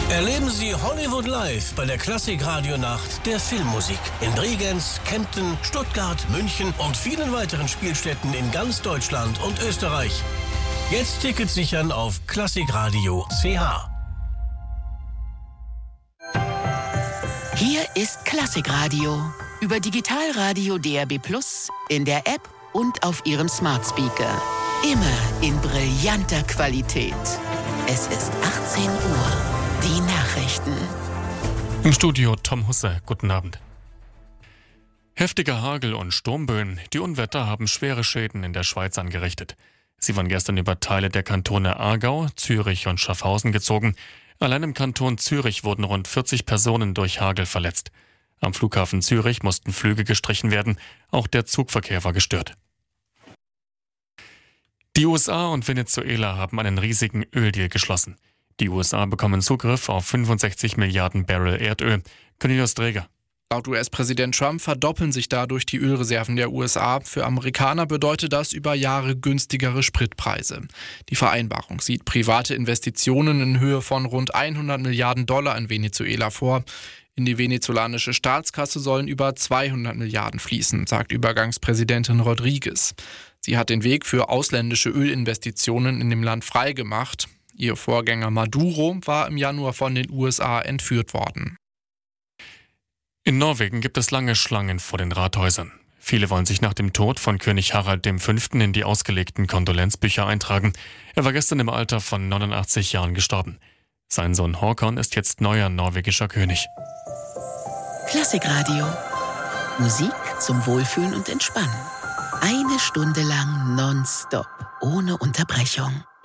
Erleben Sie Hollywood Live bei der Klassik-Radio-Nacht der Filmmusik in Bregenz, Kempten, Stuttgart, München und vielen weiteren Spielstätten in ganz Deutschland und Österreich. Jetzt Tickets sichern auf klassikradio.ch. Hier ist Klassikradio über Digitalradio DAB+, in der App und auf Ihrem Smart Speaker. Immer in brillanter Qualität. Es ist 18 Uhr. Die Nachrichten. Im Studio Tom Husse, guten Abend. Heftiger Hagel und Sturmböen, die Unwetter haben schwere Schäden in der Schweiz angerichtet. Sie waren gestern über Teile der Kantone Aargau, Zürich und Schaffhausen gezogen. Allein im Kanton Zürich wurden rund 40 Personen durch Hagel verletzt. Am Flughafen Zürich mussten Flüge gestrichen werden, auch der Zugverkehr war gestört. Die USA und Venezuela haben einen riesigen Öldeal geschlossen. Die USA bekommen Zugriff auf 65 Milliarden Barrel Erdöl. Cornelius Dreger. Laut US-Präsident Trump verdoppeln sich dadurch die Ölreserven der USA. Für Amerikaner bedeutet das über Jahre günstigere Spritpreise. Die Vereinbarung sieht private Investitionen in Höhe von rund 100 Milliarden Dollar in Venezuela vor. In die venezolanische Staatskasse sollen über 200 Milliarden fließen, sagt Übergangspräsidentin Rodriguez. Sie hat den Weg für ausländische Ölinvestitionen in dem Land freigemacht. Ihr Vorgänger Maduro war im Januar von den USA entführt worden. In Norwegen gibt es lange Schlangen vor den Rathäusern. Viele wollen sich nach dem Tod von König Harald V. in die ausgelegten Kondolenzbücher eintragen. Er war gestern im Alter von 89 Jahren gestorben. Sein Sohn Håkon ist jetzt neuer norwegischer König. Klassikradio. Musik zum Wohlfühlen und Entspannen. 1 Stunde lang nonstop, ohne Unterbrechung.